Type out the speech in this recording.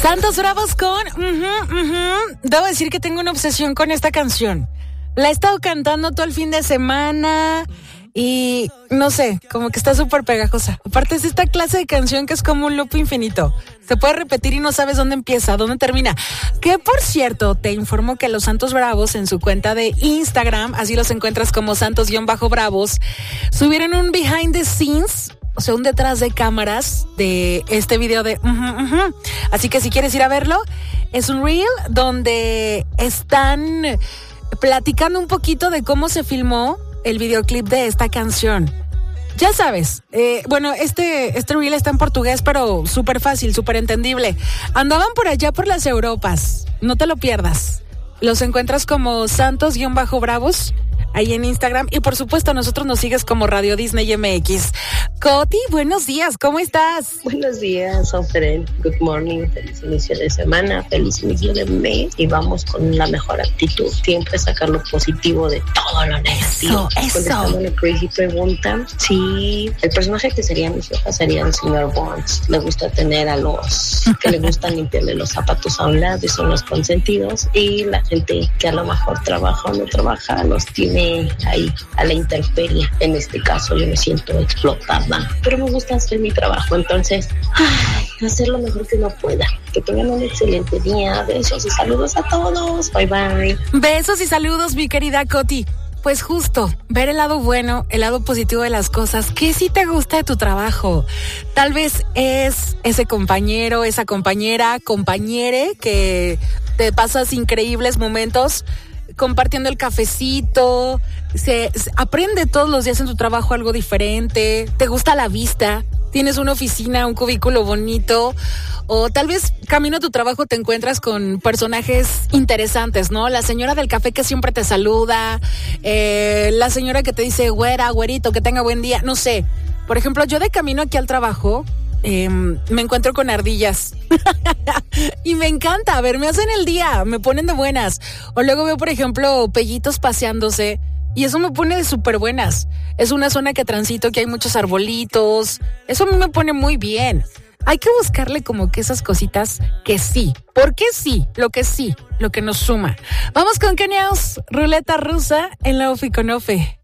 Santos Bravos con... Debo decir que tengo una obsesión con esta canción. La he estado cantando todo el fin de semana y no sé, como que está súper pegajosa. Aparte es esta clase de canción que es como un loop infinito. Se puede repetir y no sabes dónde empieza, dónde termina. Que por cierto, te informo que los Santos Bravos en su cuenta de Instagram, así los encuentras como Santos-Bravos, subieron un behind the scenes, o sea, un detrás de cámaras de este video de... Así que si quieres ir a verlo, es un reel donde están platicando un poquito de cómo se filmó el videoclip de esta canción. Ya sabes, bueno, este reel está en portugués, pero súper fácil, súper entendible. Andaban por allá por las Europas, no te lo pierdas. Los encuentras como Santos-Bravos ahí en Instagram y por supuesto nosotros nos sigues como Radio Disney MX. Coti, buenos días, ¿cómo estás? Buenos días, Ofren. Good morning, feliz inicio de semana, feliz inicio de mes y vamos con la mejor actitud. Siempre sacar lo positivo de todo lo negativo. Contestando la crazy pregunta, sí, el personaje que sería mi jefa sería el señor Burns. Le gusta tener a los que le gustan limpiarle los zapatos a un lado y son los consentidos, y la gente que a lo mejor trabaja o no trabaja los tiene ahí a la intemperie. En este caso yo me siento explotada, pero me gusta hacer mi trabajo, entonces hacer lo mejor que uno pueda. Que tengan un excelente día. Besos y saludos a todos. Bye bye. Besos y saludos, mi querida Coti. Pues justo, ver el lado bueno, el lado positivo de las cosas. ¿Qué sí te gusta de tu trabajo? Tal vez es ese compañero, esa compañera, compañere que te pasas increíbles momentos compartiendo el cafecito, se aprende todos los días en tu trabajo algo diferente, te gusta la vista, tienes una oficina, un cubículo bonito, o tal vez camino a tu trabajo te encuentras con personajes interesantes, ¿no? La señora del café que siempre te saluda, la señora que te dice güera, güerito, que tenga buen día, no sé. Por ejemplo, yo de camino aquí al trabajo me encuentro con ardillas y me encanta, a ver, me hacen el día, me ponen de buenas. O luego veo, por ejemplo, pellitos paseándose y eso me pone de súper buenas. Es una zona que transito, que hay muchos arbolitos, eso a mí me pone muy bien. Hay que buscarle como que esas cositas que sí, porque sí, lo que nos suma. Vamos con Keniaos, Ruleta Rusa en la Ofi con Ofe.